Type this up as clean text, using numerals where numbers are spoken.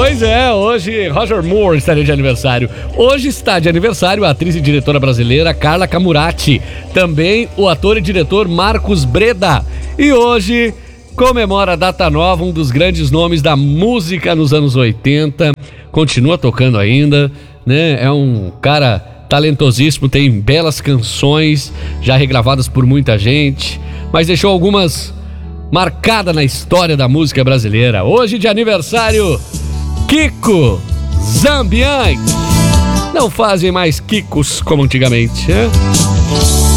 Pois é, hoje Roger Moore estaria de aniversário. Hoje está de aniversário a atriz e diretora brasileira Carla Camurati. Também o ator e diretor Marcos Breda. E hoje comemora a data nova, um dos grandes nomes da música nos anos 80. Continua tocando ainda, né? É um cara talentosíssimo, tem belas canções já regravadas por muita gente, mas deixou algumas marcadas na história da música brasileira. Hoje de aniversário, Kiko Zambianchi. Não fazem mais Kikos como antigamente, né?